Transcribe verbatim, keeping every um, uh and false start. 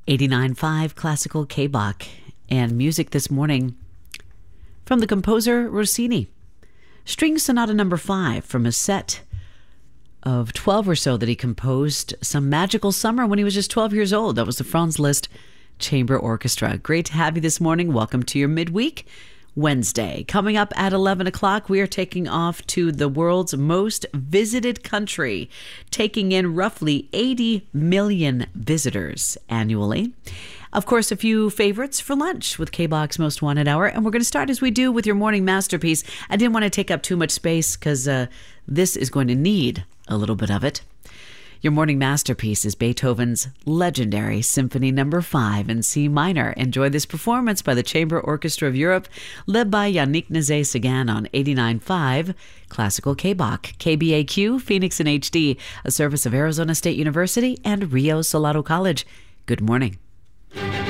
eighty-nine point five Classical K-Bach, and music this morning from the composer Rossini. String Sonata number five from a set of twelve or so that he composed some magical summer when he was just twelve years old. That was the Franz Liszt Chamber Orchestra. Great to have you this morning. Welcome to your midweek Wednesday. Coming up at eleven o'clock, we are taking off to the world's most visited country, taking in roughly eighty million visitors annually. Of course, a few favorites for lunch with K-Bach's Most Wanted Hour. And we're going to start as we do with your morning masterpiece. I didn't want to take up too much space because uh, this is going to need a little bit of it. Your morning masterpiece is Beethoven's legendary Symphony Number five in C minor. Enjoy this performance by the Chamber Orchestra of Europe, led by Yannick Nézet-Séguin on eighty-nine point five Classical K-Bach, K B A Q, Phoenix in H D, a service of Arizona State University and Rio Salado College. Good morning.